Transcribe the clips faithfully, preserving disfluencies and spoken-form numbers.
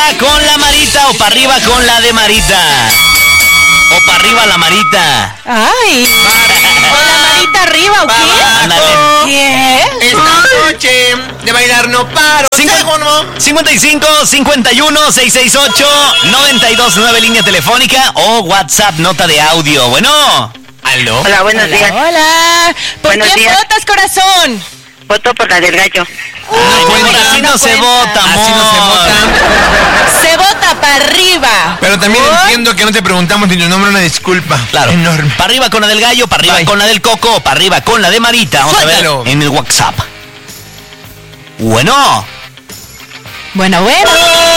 con la Marita o para arriba con la de Marita. O para arriba la Marita. Ay. ¿Con la Marita arriba o qué? Ándale. ¿Qué? Esta noche de bailar no paro. cincuenta y cinco, cincuenta y uno, seiscientos sesenta y ocho, noventa y dos nueve línea telefónica o WhatsApp nota de audio. Bueno. ¿Aló? Hola, buenos Hola, días. hola. ¿Por Buenos qué días. votas, corazón? Voto por la del gallo. Ay, bueno, amor, así no no se cuenta. vota, amor. Así no se vota. Se vota para arriba. Pero también ¿Por? entiendo que no te preguntamos ni tu nombre, una disculpa. Claro. Enorme. Para arriba con la del gallo, para arriba Bye. con la del coco, para arriba con la de Marita. Vamos Suéltalo. a ver en el WhatsApp. Bueno. Bueno, bueno.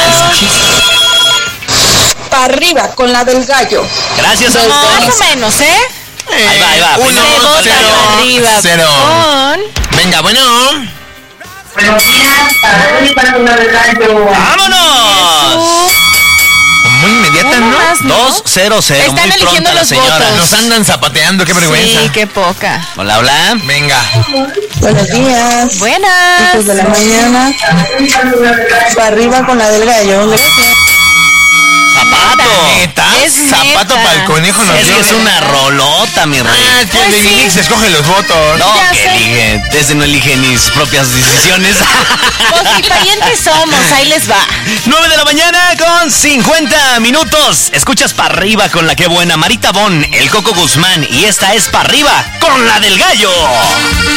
Para arriba con la del gallo. Gracias, Del amor. Más o menos, ¿eh? Ahí va, ahí va. Uno, Primero, Se vota cero, para arriba cero. con... Venga, bueno. Buenos días, para arriba con la del gallo. ¡Vámonos! Muy inmediata, Uno ¿no? más, ¿no? dos cero cero. Están Muy eligiendo pronta la los señora. votos. Nos andan zapateando, qué vergüenza. Sí, qué poca. Hola, hola. Venga. Buenos días. Buenas. Hijos de la mañana. Para arriba con la del gallo. Zapato. ¿Neta? Es Zapato neta. para el conejo nos Es que dio. es una rolota, mi Ah, rey. que el de Pues sí. Vinix escoge los votos. No, Ya que sé. elige. Desde no elige ni sus propias decisiones. Pues parientes somos, ahí les va. nueve de la mañana con cincuenta minutos. Escuchas para arriba con la que buena Marita Bon, el Coco Guzmán. Y esta es para arriba con la del gallo.